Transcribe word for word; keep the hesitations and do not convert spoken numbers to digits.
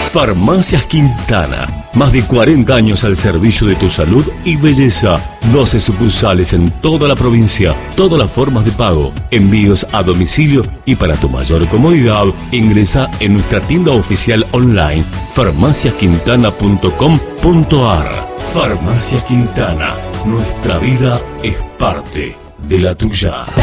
Farmacias Quintana. Más de cuarenta años al servicio de tu salud y belleza. doce sucursales en toda la provincia. Todas las formas de pago. Envíos a domicilio y para tu mayor comodidad, ingresa en nuestra tienda oficial online farmacias quintana punto com punto ar. Farmacia Quintana. Nuestra vida es parte de la tuya.